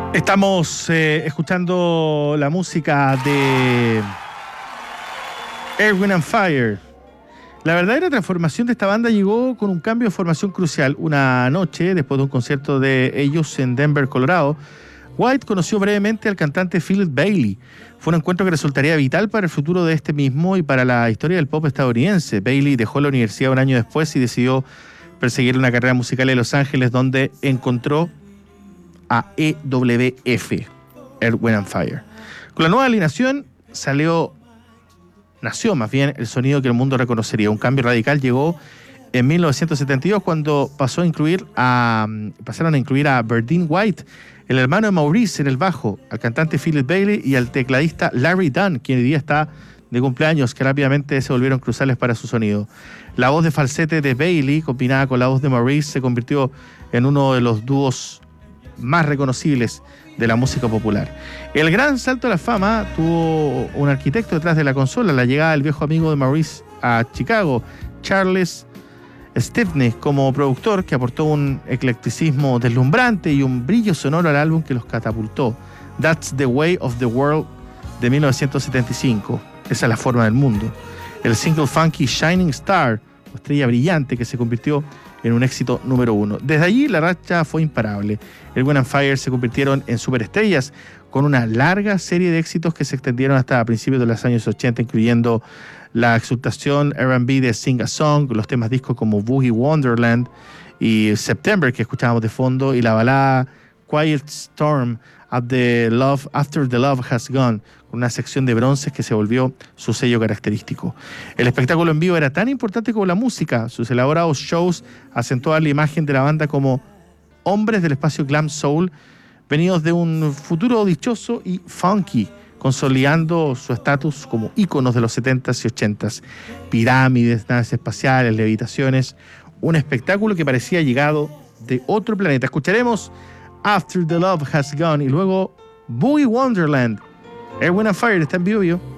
Estamos escuchando la música de Earth, Wind and Fire. La verdadera transformación de esta banda llegó con un cambio de formación crucial. Una noche, después de un concierto de ellos en Denver, Colorado, White conoció brevemente al cantante Philip Bailey. Fue un encuentro que resultaría vital para el futuro de este mismo y para la historia del pop estadounidense. Bailey dejó la universidad un año después y decidió perseguir una carrera musical en Los Ángeles, donde encontró a EWF, Earth, Wind and Fire. Con la nueva alineación nació más bien el sonido que el mundo reconocería. Un cambio radical llegó en 1972 cuando pasaron a incluir a Berdine White, el hermano de Maurice en el bajo, al cantante Philip Bailey y al tecladista Larry Dunn, quien hoy día está de cumpleaños, que rápidamente se volvieron cruciales para su sonido. La voz de falsete de Bailey, combinada con la voz de Maurice, se convirtió en uno de los dúos más reconocibles de la música popular. El gran salto a la fama tuvo un arquitecto detrás de la consola, la llegada del viejo amigo de Maurice a Chicago, Charles Stepney, como productor, que aportó un eclecticismo deslumbrante y un brillo sonoro al álbum que los catapultó. That's the Way of the World de 1975. Esa es la forma del mundo. El single funky Shining Star, o Estrella Brillante, que se convirtió en un éxito número 1. Desde allí la racha fue imparable. El Wind and Fire se convirtieron en superestrellas con una larga serie de éxitos que se extendieron hasta principios de los años 80, incluyendo la exultación R&B de Sing a Song, los temas discos como Boogie Wonderland y September, que escuchábamos de fondo, y la balada Quiet Storm After the Love Has Gone, con una sección de bronces que se volvió su sello característico. El espectáculo en vivo era tan importante como la música. Sus elaborados shows acentuaban la imagen de la banda como hombres del espacio glam soul, venidos de un futuro dichoso y funky, consolidando su estatus como íconos de los 70s y 80s. Pirámides, naves espaciales, levitaciones, un espectáculo que parecía llegado de otro planeta. Escucharemos After the Love Has Gone y luego Boogie Wonderland. Earth, Wind and Fire está en vivo.